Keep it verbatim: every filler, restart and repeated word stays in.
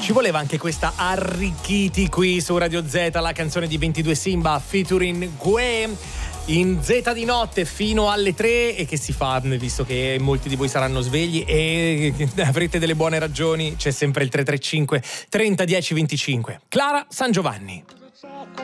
Ci voleva anche questa arricchiti qui su Radio Z, la canzone di ventidue Simba featuring Gue in Z di notte fino alle tre. E che si fa, visto che molti di voi saranno svegli e avrete delle buone ragioni, c'è sempre il tre tre cinque trenta dieci venticinque. Clara San Giovanni.